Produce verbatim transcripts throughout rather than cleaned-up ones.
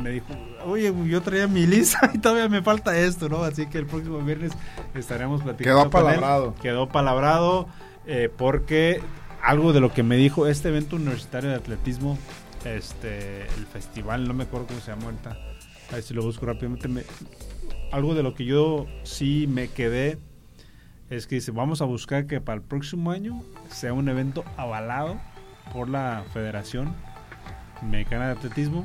me dijo, oye, yo traía mi lista y todavía me falta esto, ¿no? Así que el próximo viernes estaremos platicando. Quedó palabrado. Quedó palabrado eh, porque algo de lo que me dijo este evento universitario de atletismo, este, el festival, no me acuerdo cómo se llama ahorita, a ver si lo busco rápidamente, me, algo de lo que yo sí me quedé es que dice, vamos a buscar que para el próximo año sea un evento avalado por la Federación Mexicana de Atletismo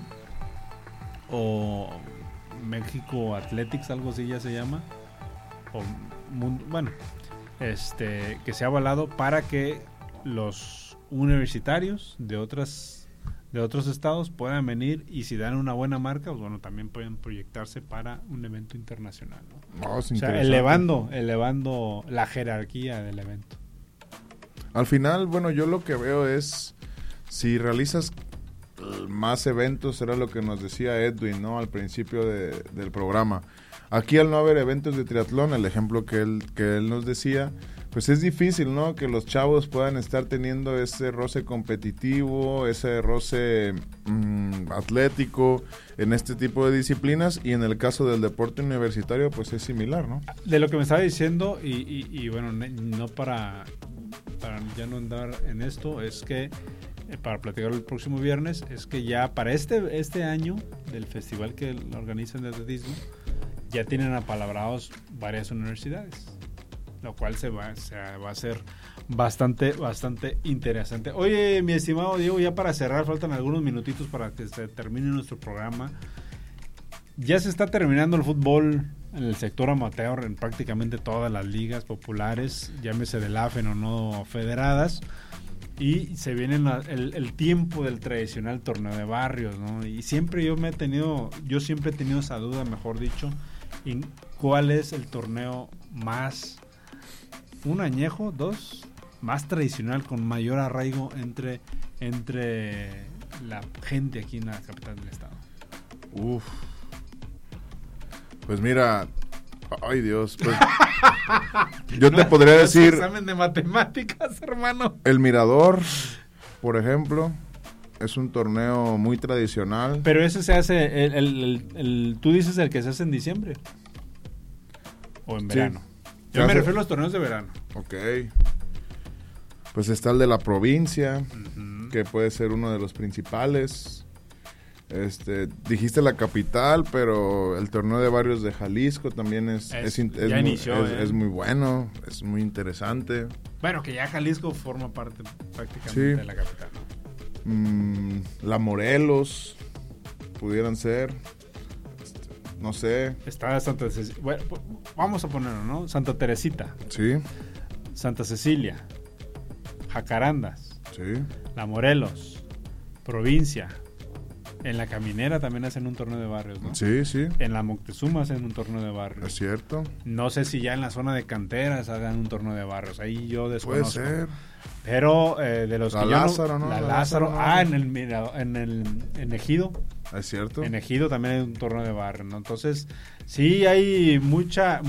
o México Athletics, algo así ya se llama, o bueno, este, que sea avalado para que los universitarios de otras de otros estados puedan venir y si dan una buena marca, pues bueno, también pueden proyectarse para un evento internacional, ¿no? Oh, es o sea, elevando, elevando la jerarquía del evento. Al final, bueno, yo lo que veo es, si realizas más eventos, era lo que nos decía Edwin, ¿no? Al principio de, del programa. Aquí al no haber eventos de triatlón, el ejemplo que él, que él nos decía, pues es difícil, ¿no? Que los chavos puedan estar teniendo ese roce competitivo, ese roce mmm, atlético en este tipo de disciplinas, y en el caso del deporte universitario, pues es similar, ¿no? De lo que me estaba diciendo, y, y, y bueno, no para, para ya no andar en esto, es que eh, para platicar el próximo viernes, es que ya para este, este año del festival que organizan de atletismo, ya tienen apalabrados varias universidades, lo cual se va, se va a hacer bastante, bastante interesante. Oye, mi estimado Diego, ya para cerrar, faltan algunos minutitos para que se termine nuestro programa. Ya se está terminando el fútbol en el sector amateur, en prácticamente todas las ligas populares, llámese del A F E N o no federadas, y se viene la, el, el tiempo del tradicional torneo de barrios, ¿no? Y siempre yo me he tenido, yo siempre he tenido esa duda, mejor dicho, en cuál es el torneo más, un añejo, dos, más tradicional, con mayor arraigo entre, entre la gente aquí en la capital del estado. Uf. Pues mira, ay Dios, pues yo te no, podría no decir examen de matemáticas, hermano. El Mirador, por ejemplo, es un torneo muy tradicional. Pero ese se hace, el, el, el, el tú dices el que se hace en diciembre o en verano. Sí. Yo me hace... refiero a los torneos de verano. Ok. Pues está el de la provincia, uh-huh, que puede ser uno de los principales. Este, dijiste la capital, pero el torneo de barrios de Jalisco también es es, es, es, inició, muy, es, eh. es muy bueno, es muy interesante. Bueno, que ya Jalisco forma parte prácticamente sí. de la capital. Mm, la Morelos pudieran ser, este, no sé. Está Santa Cecilia, bueno, vamos a ponerlo, ¿no? Santa Teresita. Sí. Santa Cecilia, Jacarandas. Sí. La Morelos, Provincia. En la Caminera también hacen un torneo de barrios, ¿no? Sí, sí. En la Moctezuma hacen un torneo de barrios. Es cierto. No sé si ya en la zona de canteras hagan un torneo de barrios. Ahí yo desconozco. Puede ser. Pero eh, de los la que Lázaro, yo no, ¿no? La, la Lázaro. Lázaro, ah, ¿no? en el, mira, en el en Ejido. Es cierto. En Ejido también hay un torneo de barrios, ¿no? Entonces, sí hay mucha,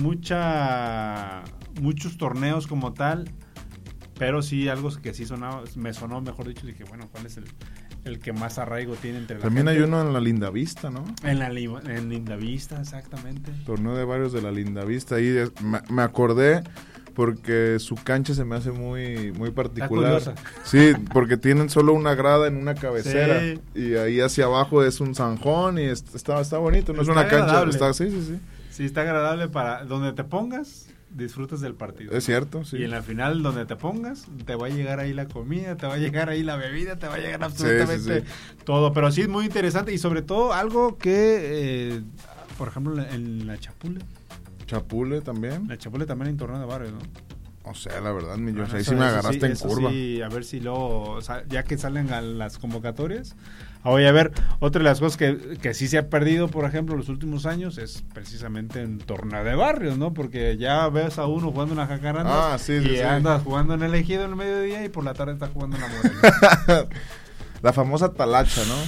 mucha, muchos torneos como tal. Pero sí, algo que sí sonaba, me sonó, mejor dicho, dije, bueno, ¿cuál es el, el que más arraigo tiene entre la También gente? hay uno en la Lindavista, ¿no? En la en Lindavista, exactamente. Torneo de barrios de la Lindavista. Ahí de, me, me acordé porque su cancha se me hace muy muy particular. Sí, porque tienen solo una grada en una cabecera. Sí. Y ahí hacia abajo es un zanjón y está, está bonito. No está es una agradable. cancha. Está, sí, sí, sí. Sí, está agradable para donde te pongas. Disfrutas del partido. Es cierto, sí. Y en la final, donde te pongas, te va a llegar ahí la comida, te va a llegar ahí la bebida, te va a llegar absolutamente sí, sí, sí. todo. Pero sí es muy interesante y sobre todo algo que, eh, por ejemplo, en la Chapule. Chapule también. La Chapule también hay un torneo de barrio, ¿no? O sea, la verdad, mi Dios, bueno, ahí eso, sí me agarraste sí, en curva. Sí, a ver si luego, o sea, ya que salen a las convocatorias. Oye, a ver, otra de las cosas que, que sí se ha perdido, por ejemplo, en los últimos años es precisamente en torneo de barrios, ¿no? Porque ya ves a uno jugando en la Jacaranda ah, sí, y sí, sí. anda jugando en el Ejido en el mediodía y por la tarde está jugando en la Morelos. La famosa talacha, ¿no?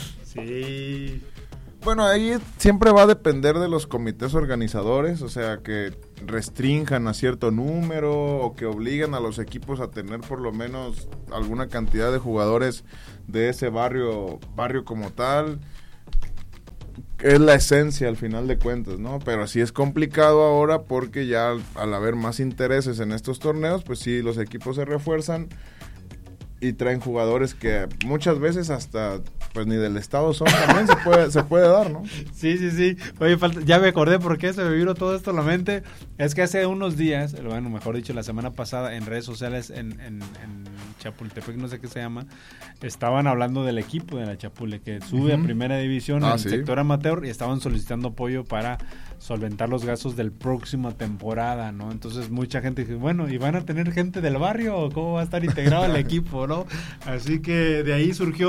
Sí. Bueno, ahí siempre va a depender de los comités organizadores, o sea, que restrinjan a cierto número o que obligan a los equipos a tener por lo menos alguna cantidad de jugadores de ese barrio barrio como tal. es la esencia al final de cuentas, ¿no? Pero sí es complicado ahora porque ya al, al haber más intereses en estos torneos, pues sí, los equipos se refuerzan y traen jugadores que muchas veces hasta pues ni del estado son, también se puede se puede dar, ¿no? Sí, sí, sí. Oye, falta, ya me acordé por qué se me vino todo esto a la mente. Es que hace unos días, bueno, mejor dicho, la semana pasada, en redes sociales, en, en, en Chapultepec, no sé qué se llama, estaban hablando del equipo de la Chapule, que sube uh-huh. a primera división ah, en el ¿sí? sector amateur, y estaban solicitando apoyo para solventar los gastos del próxima temporada, ¿no? Entonces mucha gente dice, bueno, ¿y van a tener gente del barrio o cómo va a estar integrado el equipo, no? Así que de ahí surgió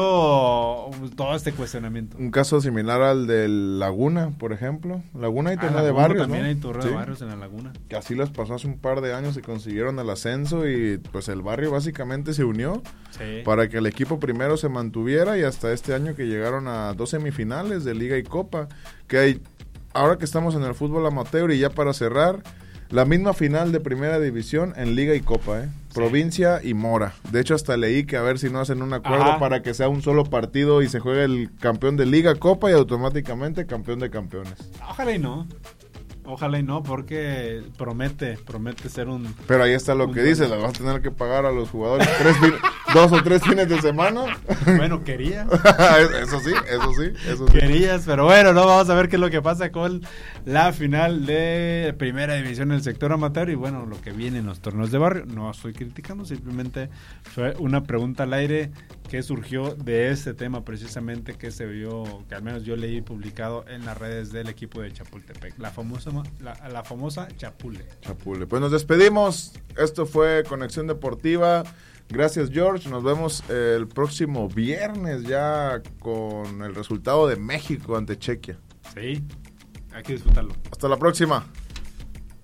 todo este cuestionamiento. Un caso similar al de Laguna, por ejemplo. Laguna hay torneo ah, de barrios, también ¿no? hay torneo sí. de barrios en la Laguna. Que así les pasó hace un par de años y consiguieron el ascenso y pues el barrio básicamente se unió sí. para que el equipo primero se mantuviera y hasta este año que llegaron a dos semifinales de Liga y Copa, que hay, ahora que estamos en el fútbol amateur y ya para cerrar, la misma final de primera división en Liga y Copa, ¿eh? Sí. Provincia y Mora. De hecho, hasta leí que a ver si no hacen un acuerdo Ajá. para que sea un solo partido y se juegue el campeón de Liga, Copa y automáticamente campeón de campeones. Ojalá y no. Ojalá y no, porque promete, promete ser un... Pero ahí está lo que dice, le vas a tener que pagar a los jugadores tres fin, dos o tres fines de semana. Bueno, quería. Eso sí, eso sí, eso sí. Querías, pero bueno, no, vamos a ver qué es lo que pasa con la final de primera división en el sector amateur y bueno, lo que viene en los torneos de barrio. No estoy criticando, simplemente fue una pregunta al aire que surgió de este tema precisamente que se vio, que al menos yo leí publicado en las redes del equipo de Chapultepec, la famosa La, la famosa Chapule. Chapule. Pues nos despedimos. Esto fue Conexión Deportiva. Gracias, George. Nos vemos el próximo viernes ya con el resultado de México ante Chequia. Sí, hay que disfrutarlo. Hasta la próxima.